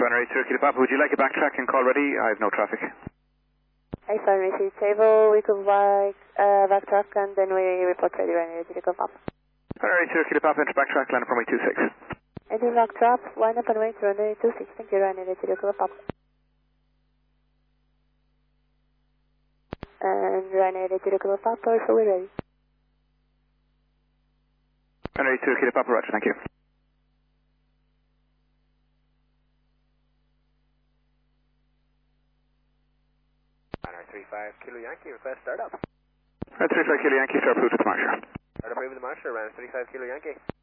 Runway 2 Kilo Papa, would you like a backtrack and call ready? I have no traffic. Hey, Runway 2 table, we could like backtrack and then we report ready Runway 2 Kilo Papa. Runway 2 Kilo Papa, enter backtrack, line up runway 26. Engine backdrop, line up runway to Runway 26, thank you, Runway 2 Kilo Papa. And Runway 2 Kilo Papa, so we're ready. Runway 2 Kilo Papa, roger, thank you. Runway 35 Kilo Yankee, request startup. 35 Kilo Yankee, start approved with the Marsher. Start approved with the Marsher, runway 35 Kilo Yankee.